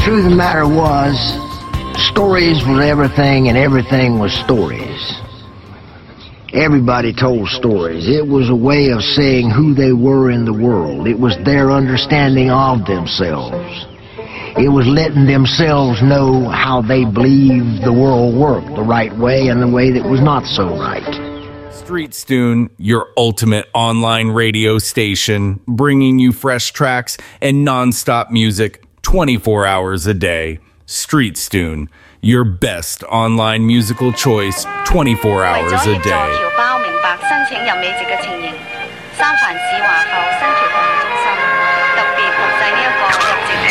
truth of the matter was, stories was everything and everything was stories. Everybody told stories. It was a way of saying who they were in the world. It was their understanding of themselves. It was letting themselves know how they believed the world worked, the right way and the way that was not so right. Street Stune, your ultimate online radio station, bringing you fresh tracks and non-stop music 24 hours a day. Street Stune, your best online musical choice 24 hours a day. 明白申請入美籍嘅情形，三藩市華埠新橋服務中心特別錄製呢一個入籍